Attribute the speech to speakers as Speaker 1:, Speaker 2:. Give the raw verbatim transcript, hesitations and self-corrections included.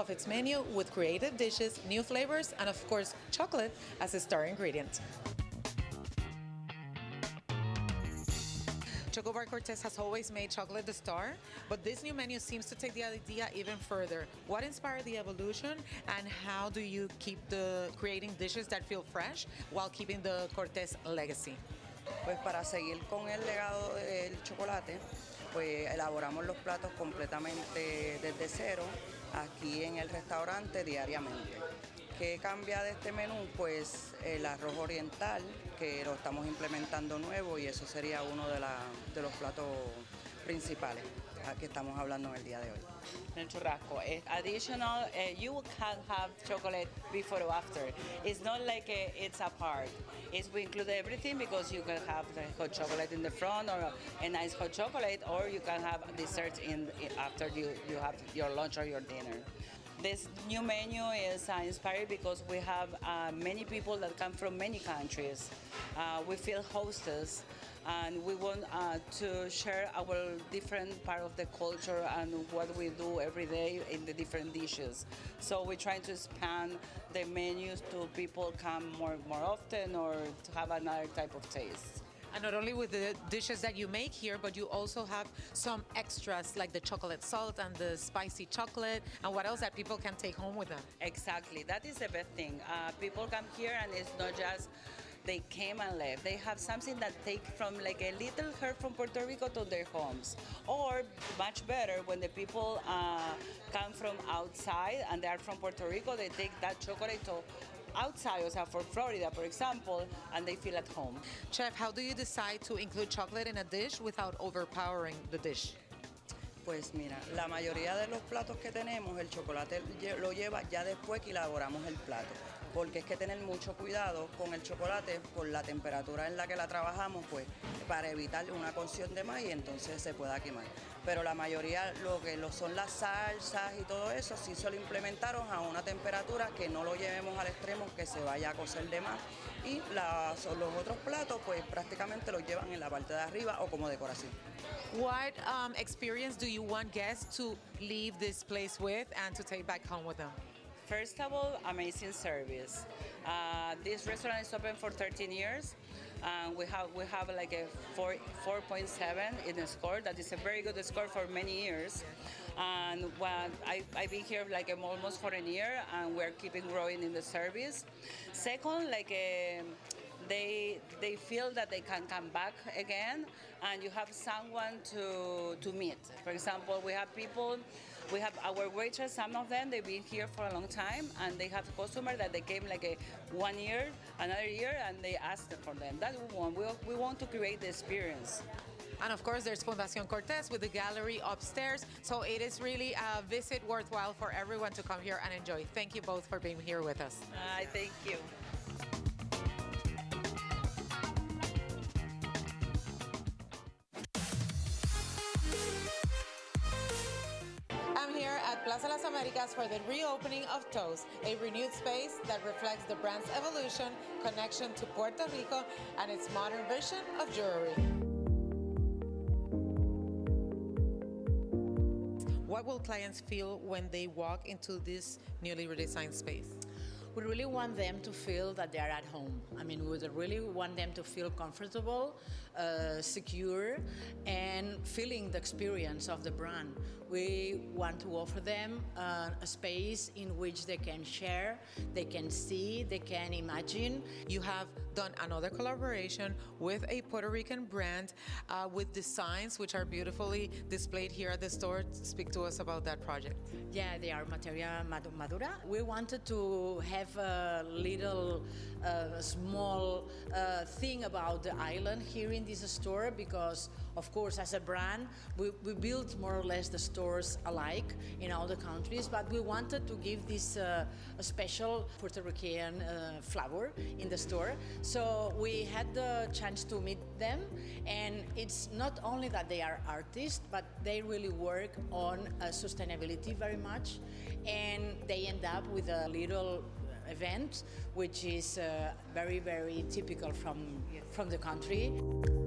Speaker 1: of its menu with creative dishes, new flavors, and of course, chocolate as a star ingredient. Choco Bar Cortez has always made chocolate the star, but this new menu seems to take the idea even further. What inspired the evolution, and how do you keep the creating dishes that feel fresh while keeping the Cortez legacy?
Speaker 2: Pues para seguir con el legado del chocolate, pues elaboramos los platos completamente desde cero aquí en el restaurante diariamente. ¿Qué cambia de este menú? Pues el arroz oriental, que lo estamos implementando nuevo, y eso sería uno de, la, de los platos principales que estamos hablando en el día de hoy.
Speaker 3: El churrasco. Additional, uh, you can have chocolate before or after. It's not like a, it's a part. It's we include everything, because you can have the hot chocolate in the front, or a nice hot chocolate, or you can have dessert in after you, you have your lunch or your dinner. This new menu is uh, inspired because we have uh, many people that come from many countries. Uh, we feel hostess, and we want uh, to share our different part of the culture and what we do every day in the different dishes. So we're trying to expand the menus to people come more more often, or to have another type of taste.
Speaker 1: And not only with the dishes that you make here, but you also have some extras like the chocolate salt and the spicy chocolate, and what else that people can take home with them.
Speaker 3: Exactly, that is the best thing. Uh, people come here and it's not just they came and left. They have something that take from like a little herb from Puerto Rico to their homes. Or much better, when the people uh, come from outside and they are from Puerto Rico, they take that chocolate to outside, o sea, for Florida, for example, and they feel at home.
Speaker 1: Chef, how do you decide to include chocolate in a dish without overpowering the dish?
Speaker 2: Pues mira, la mayoría de los platos que tenemos, el chocolate lo lleva ya después que elaboramos el plato, porque es que tener mucho cuidado con el chocolate, por la temperatura en la que la trabajamos, pues para evitar una cocción de más y entonces se pueda quemar. Pero la mayoría, lo que lo son las salsas y todo eso, sí se lo implementaron a una temperatura que no lo llevemos al extremo que se vaya a cocer de más. Y las, los otros platos, pues prácticamente los llevan en la parte de arriba o como decoración.
Speaker 1: What um, experience do you want guests to leave this place with and to take back home with them?
Speaker 3: First of all, amazing service. Uh, this restaurant is open for thirteen years. Uh, we have we have like a four, 4.7 in the score. That is a very good score for many years. And what I, I've been here like um, almost for a year, and we're keeping growing in the service. Second, like a, they they feel that they can come back again, and you have someone to to meet. For example, we have people. We have our waiters, some of them, they've been here for a long time, and they have customers that they came like a one year, another year, and they asked for them. That we want. We, we want to create the experience.
Speaker 1: And of course, there's Fundación Cortez with the gallery upstairs. So it is really a visit worthwhile for everyone to come here and enjoy. Thank you both for being here with us.
Speaker 3: I uh, thank you.
Speaker 1: I'm here at Plaza Las Americas for the reopening of Toast, a renewed space that reflects the brand's evolution, connection to Puerto Rico, and its modern vision of jewelry. What will clients feel when they walk into this newly redesigned space?
Speaker 4: We really want them to feel that they are at home. I mean, we really want them to feel comfortable, uh, secure, and feeling the experience of the brand. We want to offer them uh, a space in which they can share, they can see, they can imagine.
Speaker 1: You have done another collaboration with a Puerto Rican brand uh, with designs which are beautifully displayed here at the store. Speak to us about that project.
Speaker 4: Yeah, they are Materia Madura. We wanted to have a little uh, small uh, thing about the island here in this store, because of course as a brand we, we built more or less the stores alike in all the countries, but we wanted to give this uh, a special Puerto Rican uh, flavor in the store. So we had the chance to meet them, and it's not only that they are artists, but they really work on uh, sustainability very much, and they end up with a little event which is uh, very, very typical from, from the country.